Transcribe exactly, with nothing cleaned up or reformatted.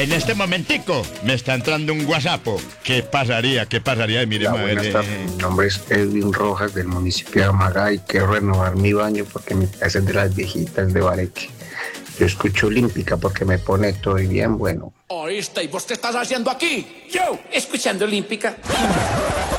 En este momentico me está entrando un WhatsApp. ¿Qué pasaría? ¿Qué pasaría? Y mire, Hola, buenas tardes. Mi nombre es Edwin Rojas del municipio de Amagá y quiero renovar mi baño porque mi casa es de las viejitas de Bareque. Yo escucho Olímpica porque me pone todo y bien bueno. ¿Oíste? ¿Y vos qué estás haciendo aquí? Yo, escuchando Olímpica.